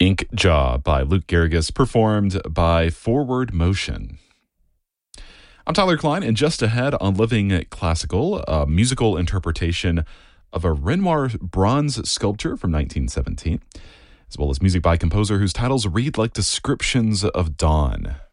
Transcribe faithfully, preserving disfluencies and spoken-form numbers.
Ink Jaw by Luke Garrigus, performed by Forward Motion. I'm Tyler Klein, and just ahead on Living Classical, a musical interpretation of a Renoir bronze sculpture from nineteen seventeen, as well as music by a composer whose titles read like descriptions of dawn.